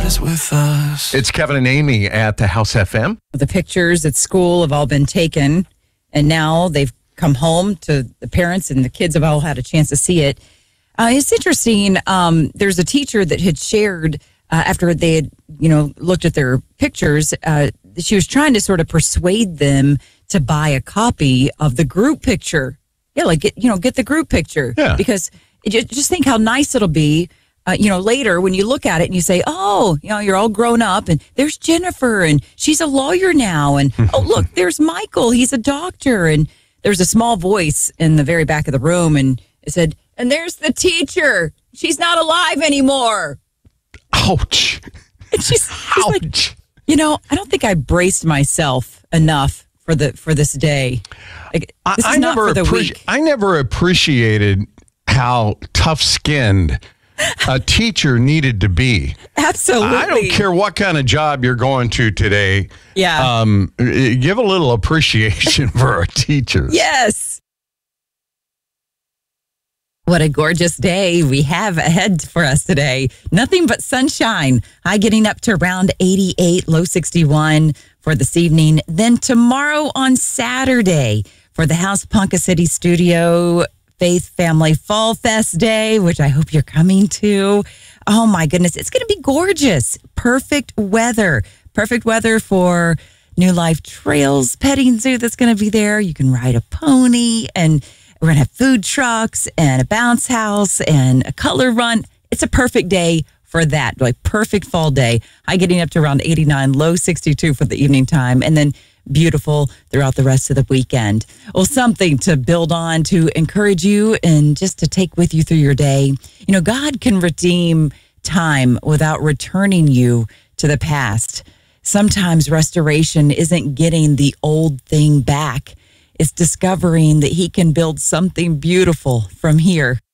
is with us. It's Kevin and Amy at the House FM. The pictures at school have all been taken, and now they've come home to the parents, and the kids have all had a chance to see it. It's interesting. There's a teacher that had shared after they had, looked at their pictures. She was trying to sort of persuade them to buy a copy of the group picture. Yeah, like get the group picture. Yeah. Because just think how nice it'll be. Later when you look at it and you say, oh, you're all grown up and there's Jennifer and she's a lawyer now. And oh, look, there's Michael. He's a doctor. And there's a small voice in the very back of the room. And it said, and there's the teacher. She's not alive anymore. Ouch. And she's Ouch. like, I don't think I braced myself enough for this day. Like, this is not for the weak. I never appreciated how tough-skinned a teacher needed to be. Absolutely. I don't care what kind of job you're going to today. Yeah. Give a little appreciation for a teacher. Yes. What a gorgeous day we have ahead for us today. Nothing but sunshine. High getting up to around 88, low 61 for this evening. Then tomorrow on Saturday for the House Ponca City Studio Faith Family Fall Fest Day, which I hope you're coming to. Oh my goodness, it's going to be gorgeous. Perfect weather for New Life Trails Petting Zoo that's going to be there. You can ride a pony, and we're going to have food trucks and a bounce house and a color run. It's a perfect day for that, like perfect fall day. High getting up to around 89, low 62 for the evening time, and then beautiful throughout the rest of the weekend. Well, something to build on, to encourage you, and just to take with you through your day. God can redeem time without returning you to the past. Sometimes restoration isn't getting the old thing back. It's discovering that he can build something beautiful from here.